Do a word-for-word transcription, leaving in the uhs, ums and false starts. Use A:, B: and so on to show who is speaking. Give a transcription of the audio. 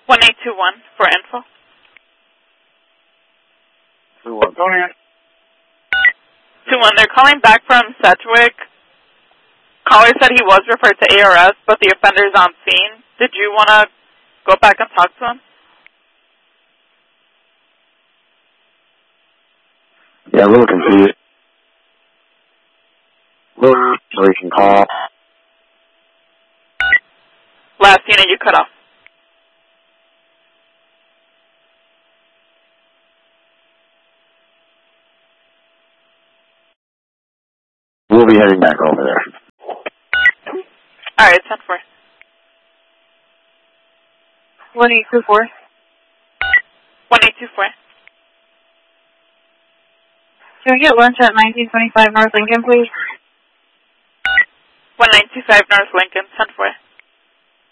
A: one eight two one for info.
B: two one.
C: Go ahead.
A: two one, they're calling back from Sedgwick. Caller said he was referred to A R S, but the offender's on scene. Did you want to go back and talk to him?
B: Yeah, a little confused. Little, so he can call.
A: Last unit you cut off.
B: We'll be heading back over there.
A: All right, ten four.
D: one eight two four.
A: one eight two four.
D: Can we get lunch at nineteen twenty-five North Lincoln, please?
A: one nine two five North Lincoln, ten four.